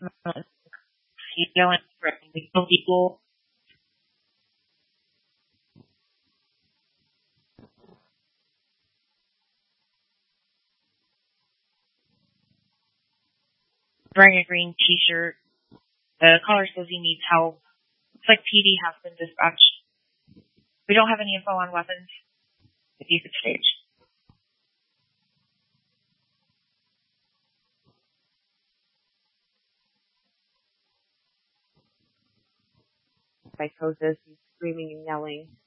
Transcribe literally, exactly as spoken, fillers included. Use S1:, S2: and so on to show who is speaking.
S1: yelling for people. Wearing a green t-shirt. The caller says he needs help. Looks like P D has been dispatched. We don't have any info on weapons. If you could stage. Psychosis, he's screaming and yelling.